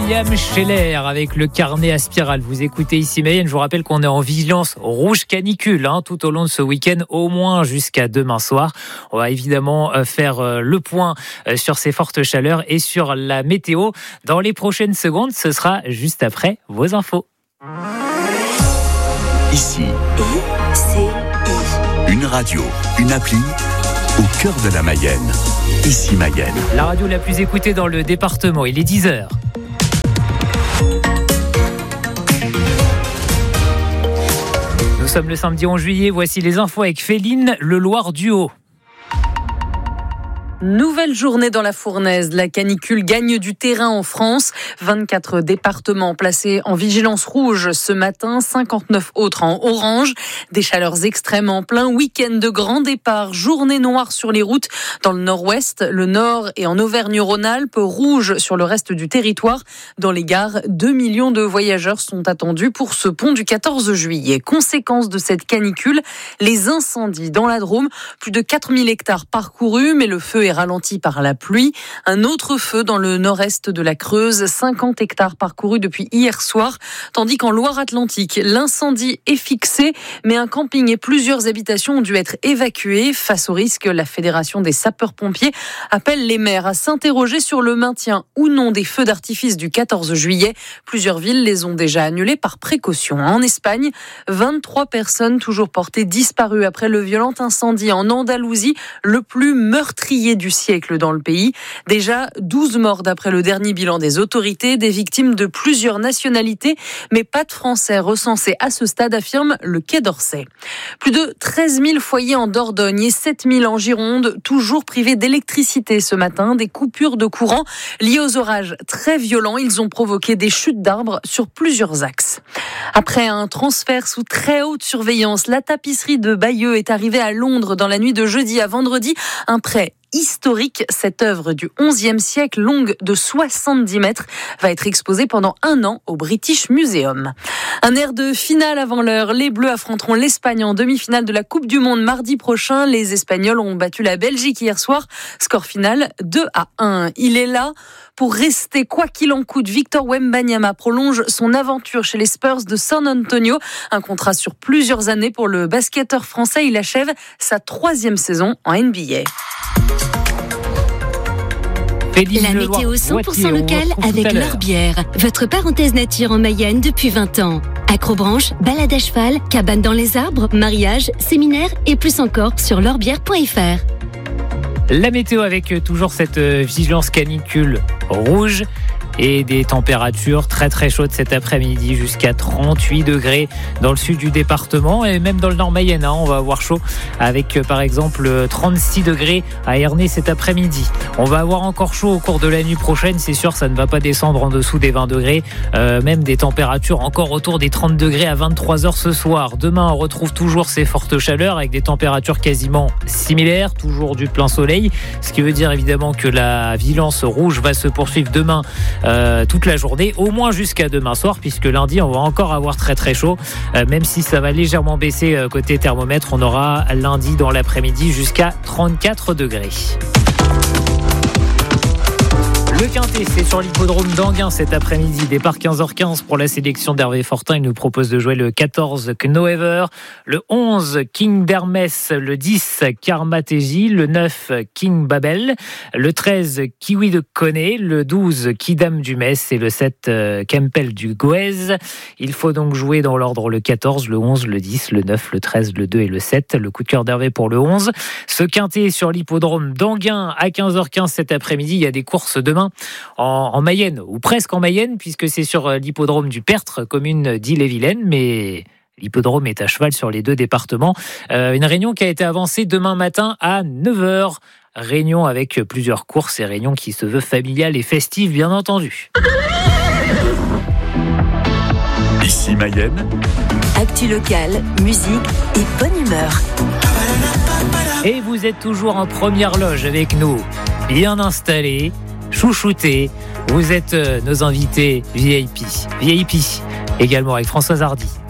William Scheller avec le carnet à spirale. Vous écoutez ici Mayenne. Je vous rappelle qu'on est en vigilance rouge canicule tout au long de ce week-end, au moins jusqu'à demain soir. On va évidemment faire le point sur ces fortes chaleurs et sur la météo dans les prochaines secondes. Ce sera juste après vos infos. Ici, une radio, une appli au cœur de la Mayenne. Ici Mayenne. La radio la plus écoutée dans le département, il est 10h. Nous sommes le samedi 11 juillet, voici les infos avec Féline, le Loir du Haut. Nouvelle journée dans la fournaise. La canicule gagne du terrain en France. 24 départements placés en vigilance rouge ce matin, 59 autres en orange. Des chaleurs extrêmes en plein week-end de grand départ. Journée noire sur les routes dans le nord-ouest, le nord et en Auvergne-Rhône-Alpes. Rouge sur le reste du territoire. Dans les gares, 2 millions de voyageurs sont attendus pour ce pont du 14 juillet. Conséquence de cette canicule, les incendies dans la Drôme. Plus de 4000 hectares parcourus, mais le feu est ralenti par la pluie. Un autre feu dans le nord-est de la Creuse, 50 hectares parcourus depuis hier soir, tandis qu'en Loire-Atlantique, l'incendie est fixé, mais un camping et plusieurs habitations ont dû être évacuées. Face au risque, la Fédération des sapeurs-pompiers appelle les maires à s'interroger sur le maintien ou non des feux d'artifice du 14 juillet. Plusieurs villes les ont déjà annulés par précaution. En Espagne, 23 personnes toujours portées disparues après le violent incendie en Andalousie, le plus meurtrier du siècle dans le pays. Déjà 12 morts d'après le dernier bilan des autorités, des victimes de plusieurs nationalités, mais pas de Français recensés à ce stade, affirme le Quai d'Orsay. Plus de 13 000 foyers en Dordogne et 7 000 en Gironde, toujours privés d'électricité ce matin. Des coupures de courant liées aux orages très violents. Ils ont provoqué des chutes d'arbres sur plusieurs axes. Après un transfert sous très haute surveillance, la tapisserie de Bayeux est arrivée à Londres dans la nuit de jeudi à vendredi. Un prêt historique. Cette œuvre du XIe siècle, longue de 70 mètres, va être exposée pendant 1 an au British Museum. Un air de finale avant l'heure. Les Bleus affronteront l'Espagne en demi-finale de la Coupe du Monde mardi prochain. Les Espagnols ont battu la Belgique hier soir. Score final 2-1. Il est là pour rester quoi qu'il en coûte. Victor Wembanyama prolonge son aventure chez les Spurs de San Antonio. Un contrat sur plusieurs années pour le basketteur français. Il achève sa 3e saison en NBA. La météo 100% locale avec l'Herbière. Votre parenthèse nature en Mayenne depuis 20 ans. Acrobranche, balade à cheval, cabane dans les arbres, mariage, séminaire et plus encore sur l'herbière.fr. La météo avec toujours cette vigilance canicule rouge et des températures très très chaudes cet après-midi, jusqu'à 38 degrés dans le sud du département et même dans le nord Mayenne. On va avoir chaud avec par exemple 36 degrés à Ernée cet après-midi. On va avoir encore chaud au cours de la nuit prochaine, c'est sûr, ça ne va pas descendre en dessous des 20 degrés, même des températures encore autour des 30 degrés à 23h ce soir. Demain, on retrouve toujours ces fortes chaleurs avec des températures quasiment similaires, toujours du plein soleil, ce qui veut dire évidemment que la vigilance rouge va se poursuivre demain toute la journée, au moins jusqu'à demain soir, puisque lundi on va encore avoir très très chaud, même si ça va légèrement baisser côté thermomètre. On aura lundi dans l'après-midi jusqu'à 34 degrés. Le Quintet, c'est sur l'hippodrome d'Anguin cet après-midi. Départ 15h15 pour la sélection d'Hervé Fortin. Il nous propose de jouer le 14 Knoever, le 11 King d'Hermès, le 10 Karmatéji, le 9 King Babel, le 13 Kiwi de Koné, le 12 Kidam du Metz et le 7 Kempel du Goez. Il faut donc jouer dans l'ordre le 14, le 11, le 10, le 9, le 13, le 2 et le 7. Le coup de cœur d'Hervé pour le 11. Ce Quintet sur l'hippodrome d'Anguin à 15h15 cet après-midi. Il y a des courses demain en Mayenne, ou presque en Mayenne, puisque c'est sur l'hippodrome du Pertre, commune d'Ille-et-Vilaine, mais l'hippodrome est à cheval sur les 2 départements. Une réunion qui a été avancée demain matin à 9h. Réunion avec plusieurs courses et réunion qui se veut familiale et festive, bien entendu. Ici Mayenne. Actu locale, musique et bonne humeur. Et vous êtes toujours en première loge avec nous, bien installés, chouchoutés. Vous êtes nos invités VIP également avec Françoise Hardy.